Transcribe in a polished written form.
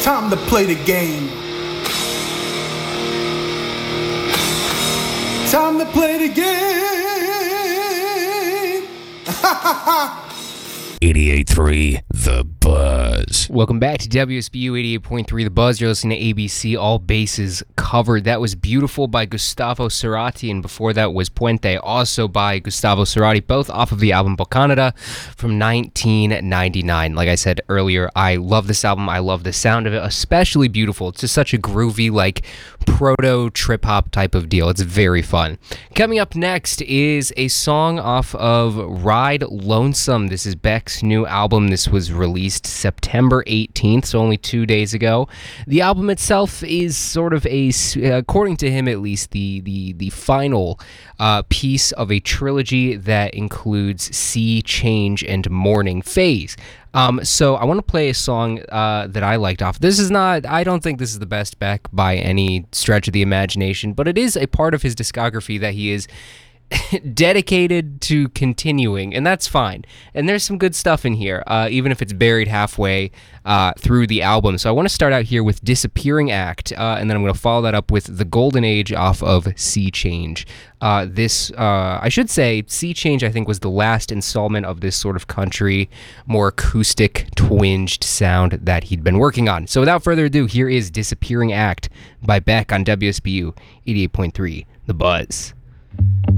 Time to play the game. Time to play the game. 88.3 The Buzz. Welcome back to WSBU 88.3 The Buzz. You're listening to ABC All Bases Covered. That was Beautiful by Gustavo Cerati, and before that was Puente, also by Gustavo Cerati, both off of the album Bocanada from 1999. Like I said earlier, I love this album. I love the sound of it, especially Beautiful. It's just such a groovy, like, proto trip-hop type of deal. It's very fun. Coming up next is a song off of Ride Lonesome. This is Beck's new album. This was released September 18th, so only 2 days ago. The album itself is sort of a, according to him at least, the final piece of a trilogy that includes Sea Change and Morning Phase. So I want to play a song that I liked off. This is not, I don't think this is the best Beck by any stretch of the imagination, but it is a part of his discography that he is dedicated to continuing, and that's fine. And there's some good stuff in here, even if it's buried halfway through the album. So I want to start out here with Disappearing Act, and then I'm going to follow that up with The Golden Age off of Sea Change. I should say, Sea Change, I think, was the last installment of this sort of country, more acoustic, twinged sound that he'd been working on. So without further ado, here is Disappearing Act by Beck on WSBU 88.3 The Buzz.